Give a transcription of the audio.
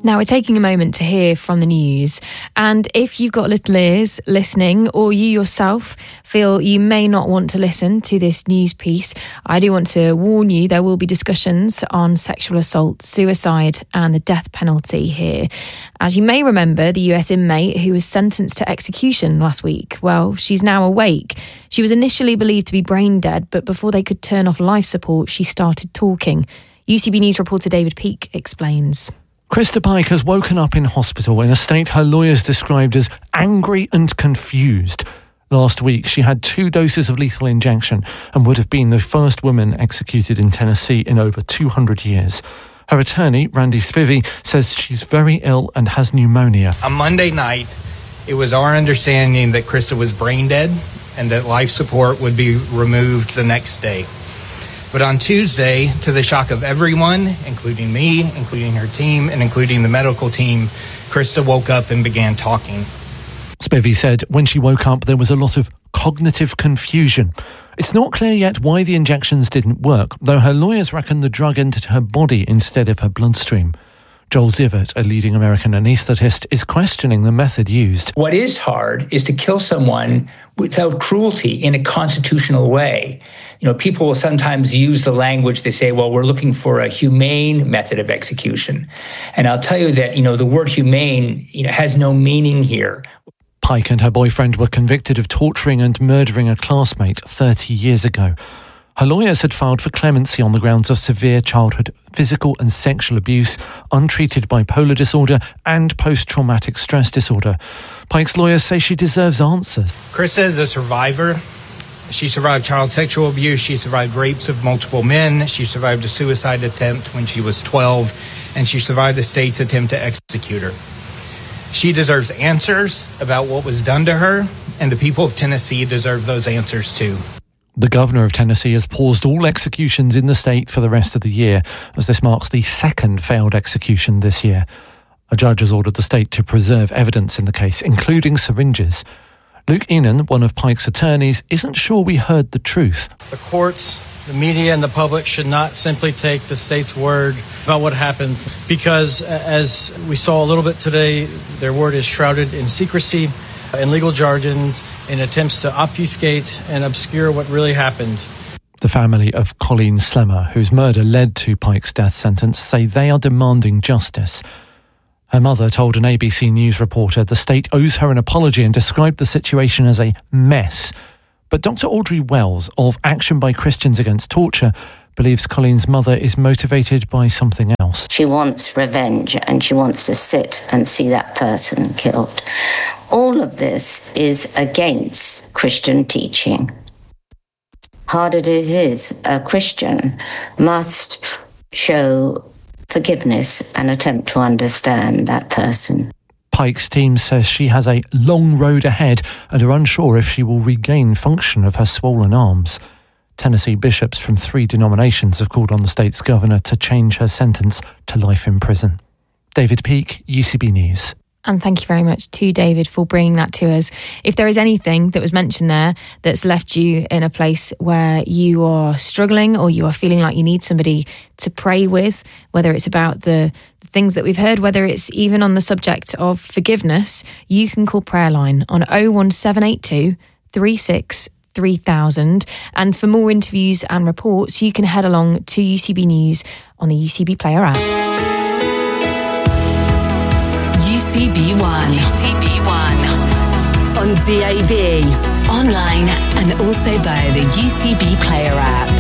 Now we're taking a moment to hear from the news, and if you've got little ears listening, or you yourself feel you may not want to listen to this news piece, I do want to warn you there will be discussions on sexual assault, suicide and the death penalty here. As you may remember, the US inmate who was sentenced to execution last week, well, she's now awake. She was initially believed to be brain dead, but before they could turn off life support, she started talking. UCB News reporter David Peake explains. Krista Pike has woken up in hospital in a state her lawyers described as angry and confused. Last week, she had 2 doses of lethal injection and would have been the first woman executed in Tennessee in over 200 years. Her attorney, Randy Spivey, says she's very ill and has pneumonia. On Monday night, it was our understanding that Krista was brain dead and that life support would be removed the next day. But on Tuesday, to the shock of everyone, including me, including her team, and including the medical team, Krista woke up and began talking. Spivey said when she woke up, there was a lot of cognitive confusion. It's not clear yet why the injections didn't work, though her lawyers reckon the drug entered her body instead of her bloodstream. Joel Zivert, a leading American anaesthetist, is questioning the method used. What is hard is to kill someone without cruelty in a constitutional way. You know, people will sometimes use the language, they say, well, we're looking for a humane method of execution. And I'll tell you that, the word humane, has no meaning here. Pike and her boyfriend were convicted of torturing and murdering a classmate 30 years ago. Her lawyers had filed for clemency on the grounds of severe childhood physical and sexual abuse, untreated bipolar disorder and post-traumatic stress disorder. Pike's lawyers say she deserves answers. Krista is a survivor. She survived child sexual abuse. She survived rapes of multiple men. She survived a suicide attempt when she was 12. And she survived the state's attempt to execute her. She deserves answers about what was done to her, and the people of Tennessee deserve those answers too. The governor of Tennessee has paused all executions in the state for the rest of the year, as this marks the second failed execution this year. A judge has ordered the state to preserve evidence in the case, including syringes. Luke Enan, one of Pike's attorneys, isn't sure we heard the truth. The courts, the media and the public should not simply take the state's word about what happened, because as we saw a little bit today, their word is shrouded in secrecy and legal jargon in attempts to obfuscate and obscure what really happened. The family of Colleen Slemmer, whose murder led to Pike's death sentence, say they are demanding justice. Her mother told an ABC News reporter the state owes her an apology and described the situation as a mess. But Dr. Audrey Wells of Action by Christians Against Torture believes Colleen's mother is motivated by something else. She wants revenge and she wants to sit and see that person killed. All of this is against Christian teaching. Hard it is, a Christian must show forgiveness and attempt to understand that person. Pike's team says she has a long road ahead and are unsure if she will regain function of her swollen arms. Tennessee bishops from 3 denominations have called on the state's governor to change her sentence to life in prison. David Peake, UCB News. And thank you very much to David for bringing that to us. If there is anything that was mentioned there that's left you in a place where you are struggling or you are feeling like you need somebody to pray with, whether it's about the things that we've heard, whether it's even on the subject of forgiveness, you can call Prayerline on 01782 36 3000. And for more interviews and reports, you can head along to UCB News on the UCB Player app. UCB One. UCB One. On DAB, online and also via the UCB Player app.